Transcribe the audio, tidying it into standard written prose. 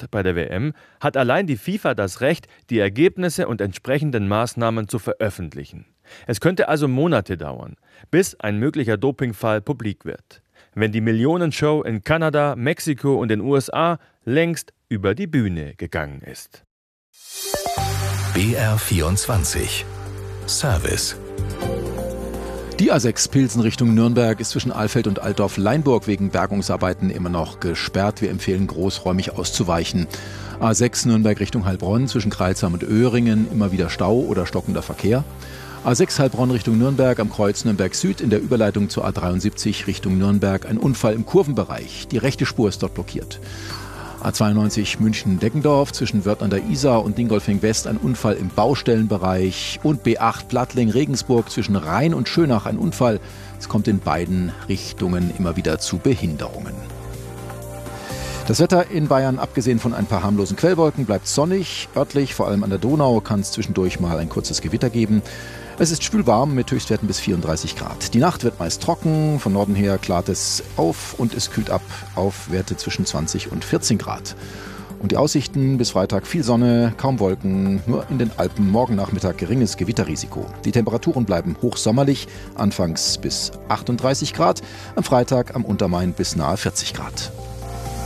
macht bei der WM, hat allein die FIFA das Recht, die Ergebnisse und entsprechenden Maßnahmen zu veröffentlichen. Es könnte also Monate dauern, bis ein möglicher Dopingfall publik wird, wenn die Millionenshow in Kanada, Mexiko und den USA längst über die Bühne gegangen ist. BR24 Service. Die A6 Pilsen Richtung Nürnberg ist zwischen Alfeld und Altdorf-Leinburg wegen Bergungsarbeiten immer noch gesperrt. Wir empfehlen großräumig auszuweichen. A6 Nürnberg Richtung Heilbronn zwischen Crailsheim und Öhringen immer wieder Stau oder stockender Verkehr. A6 Heilbronn Richtung Nürnberg am Kreuz Nürnberg Süd in der Überleitung zur A73 Richtung Nürnberg ein Unfall im Kurvenbereich. Die rechte Spur ist dort blockiert. A92 München-Deggendorf zwischen Wörth an der Isar und Dingolfing West ein Unfall im Baustellenbereich. Und B8 Plattling-Regensburg zwischen Rhein und Schönach ein Unfall. Es kommt in beiden Richtungen immer wieder zu Behinderungen. Das Wetter in Bayern, abgesehen von ein paar harmlosen Quellwolken, bleibt sonnig. Örtlich, vor allem an der Donau, kann es zwischendurch mal ein kurzes Gewitter geben. Es ist schwülwarm mit Höchstwerten bis 34 Grad. Die Nacht wird meist trocken, von Norden her klart es auf und es kühlt ab auf Werte zwischen 20 und 14 Grad. Und die Aussichten bis Freitag viel Sonne, kaum Wolken, nur in den Alpen morgen Nachmittag geringes Gewitterrisiko. Die Temperaturen bleiben hochsommerlich, anfangs bis 38 Grad, am Freitag am Untermain bis nahe 40 Grad.